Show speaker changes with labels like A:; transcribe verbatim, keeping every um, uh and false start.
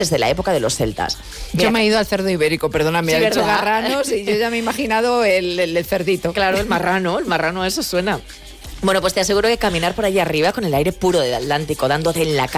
A: desde la época de los celtas.
B: Mira, yo me he ido al cerdo ibérico, perdóname,
A: sí,
B: he dicho garranos y yo ya me he imaginado el, el, el cerdito.
A: Claro, el marrano, el marrano, eso suena. Bueno, pues te aseguro que caminar por allí arriba con el aire puro del Atlántico, dándote en la cara